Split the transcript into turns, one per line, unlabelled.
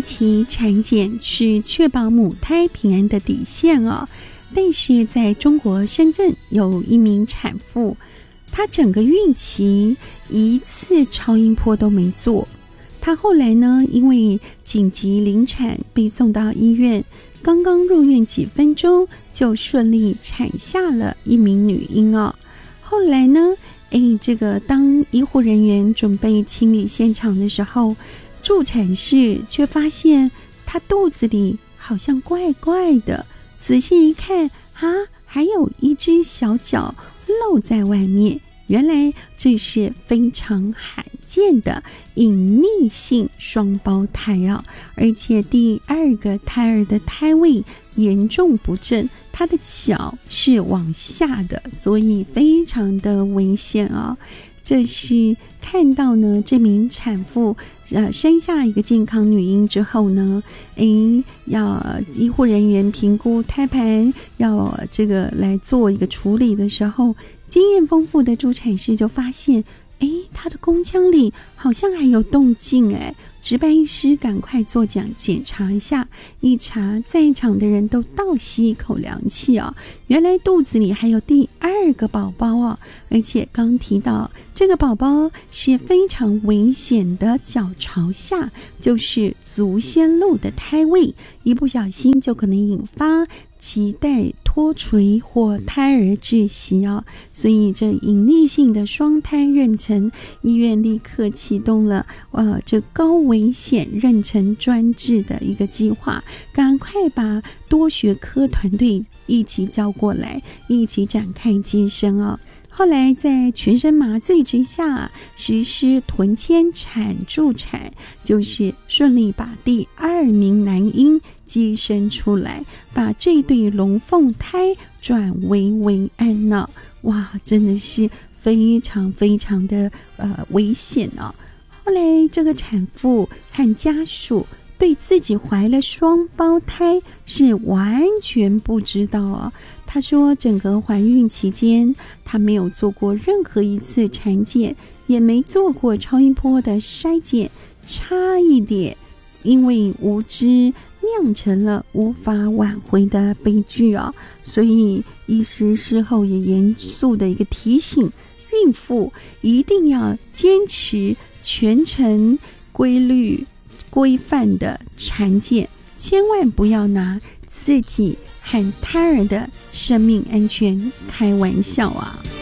期产检是确保母胎平安的底线哦。但是在中国深圳有一名产妇，她整个孕期一次超音波都没做。她后来呢，因为紧急临产被送到医院，刚刚入院几分钟就顺利产下了一名女婴哦。后来呢，这个当医护人员准备清理现场的时候，助产士却发现她肚子里好像怪怪的，仔细一看还有一只小脚露在外面。原来这是非常罕见的隐匿性双胞胎啊，而且第二个胎儿的胎位严重不正，他的脚是往下的，所以非常的危险啊。这是看到呢，这名产妇生下一个健康女婴之后呢，要医护人员评估胎盘，要这个来做一个处理的时候，经验丰富的助产士就发现，她的宫腔里好像还有动静值班医师赶快做检查一下，一查在场的人都倒吸一口凉气啊！原来肚子里还有第二个宝宝啊！而且刚提到这个宝宝是非常危险的，脚朝下，就是足先露的胎位，一不小心就可能引发脐带脱垂或胎儿窒息啊！所以这隐匿性的双胎妊娠，医院立刻启动了这高危险妊娠专治的一个计划，赶快把多学科团队一起叫过来，一起展开接生啊！后来在全身麻醉之下实施臀牵产助产，就是顺利把第二名男婴接生出来，把这对龙凤胎转危为安呢。哇，真的是非常非常的危险啊！后来这个产妇和家属对自己怀了双胞胎是完全不知道啊。她说整个怀孕期间她没有做过任何一次产检，也没做过超音波的筛检，差一点因为无知酿成了无法挽回的悲剧啊！所以医师事后也严肃的一个提醒孕妇，一定要坚持全程规律规范的产检，千万不要拿自己和胎儿的生命安全开玩笑啊！